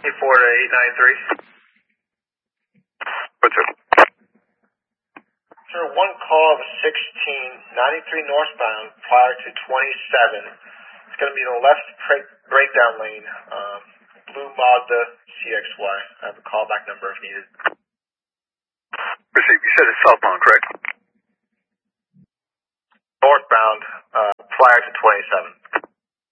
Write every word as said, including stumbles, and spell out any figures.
four to eight nine three. What's it? Sir, one call of sixteen, ninety-three northbound prior to twenty-seven. It's going to be in the left breakdown lane, um, blue Mazda C X Y. I have a callback number if needed. Receive. You said it's southbound, correct? Northbound uh, prior to twenty-seven.